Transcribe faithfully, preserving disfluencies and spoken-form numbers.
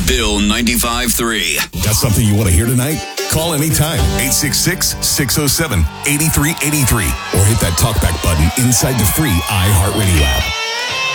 Bill ninety-five three. Got something you want to hear tonight? Call anytime, eight six six, six oh seven, eight three eight three, or hit that talkback button inside the free iHeartRadio app.